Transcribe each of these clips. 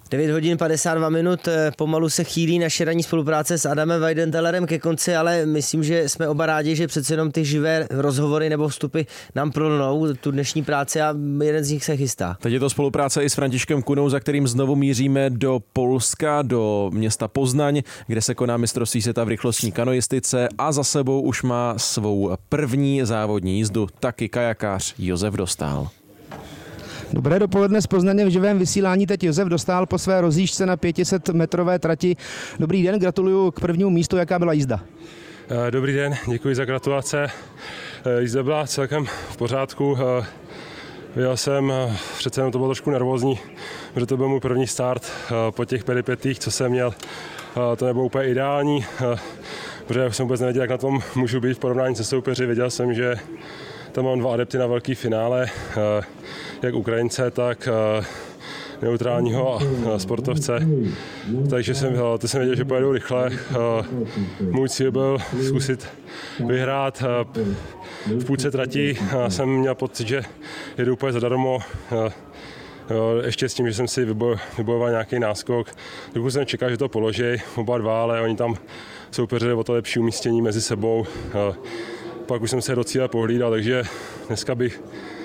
9 hodin 52 minut, pomalu se chýlí naše ranní spolupráce s Adamem Weidentellerem ke konci, ale myslím, že jsme oba rádi, že přece jenom ty živé rozhovory nebo vstupy nám prolnou tu dnešní práci a jeden z nich se chystá. Teď je to spolupráce i s Františkem Kunou, za kterým znovu míříme do Polska, do města Poznaň, kde se koná mistrovství světa v rychlostní kanoistice a za sebou už má svou první závodní jízdu taky kajakář Josef Dostál. Dobré dopoledne z Poznaně v živém vysílání. Teď Josef Dostál po své rozjížďce na 500-metrové trati. Dobrý den, gratuluju k prvnímu místu. Jaká byla jízda? Dobrý den, děkuji za gratulace. Jízda byla celkem v pořádku. Vyjel jsem, přece jenom to bylo trošku nervózní, protože to byl můj první start po těch peripetích, co jsem měl. To nebylo úplně ideální, protože jsem vůbec nevěděl, jak na tom můžu být v porovnání se soupeři. Věděl jsem, že tam mám dva adepty na velký finále, jak Ukrajince, tak neutrálního sportovce. Takže jsem věděl, že pojedou rychle. Můj cíl byl zkusit vyhrát. V půlce trati jsem měl pocit, že jedu úplně zadarmo. Ještě s tím, že jsem si vybojoval nějaký náskok. Dokud jsem čekal, že to položí oba dva, ale oni tam soupeřili o to lepší umístění mezi sebou. Pak už jsem se do cíle pohlídal, takže dneska bych...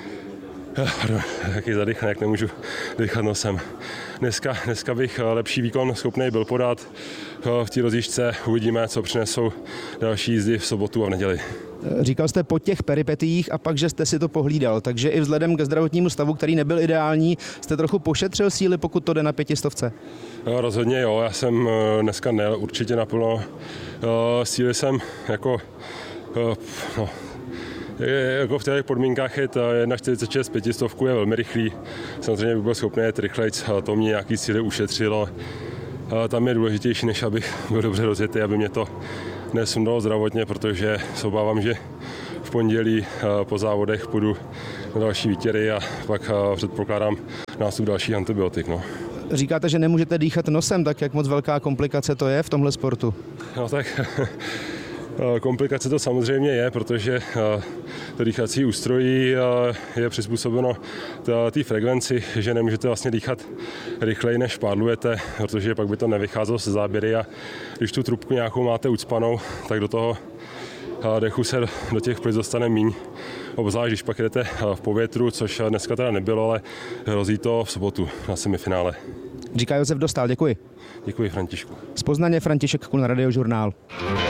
Taky zadychne, jak nemůžu dýchat nosem. Dneska bych lepší výkon schopný byl podat v té rozjížďce. Uvidíme, co přinesou další jízdy v sobotu a v neděli. Říkal jste po těch peripetiích a pak, že jste si to pohlídal, takže i vzhledem ke zdravotnímu stavu, který nebyl ideální, jste trochu pošetřil síly, pokud to jde na 500? No, rozhodně jo, já jsem dneska nejel určitě naplno. Síly jsem jako v těch podmínkách je 1,46, 500 je velmi rychlý. Samozřejmě bych byl schopný jet rychlejc, to mě nějaký síly ušetřilo. Tam je důležitější, než abych byl dobře rozjetý, aby mě to nesundalo zdravotně, protože se obávám, že v pondělí po závodech půjdu na další výtěry a pak předpokládám nástup dalších antibiotik. No. Říkáte, že nemůžete dýchat nosem, tak jak moc velká komplikace to je v tomhle sportu? No tak... Komplikace to samozřejmě je, protože to dýchací ústrojí je přizpůsobeno té frekvenci, že nemůžete vlastně dýchat rychleji, než pádlujete, protože pak by to nevycházelo se záběry a když tu trubku nějakou máte ucpanou, tak do toho dechu se do těch plic dostane míň. Obzvlášť, když pak jdete v povětru, což dneska teda nebylo, ale hrozí to v sobotu na semifinále. Říká Josef Dostál, děkuji. Děkuji, Františku. Z Poznaně František Kuna, Radiožurnál.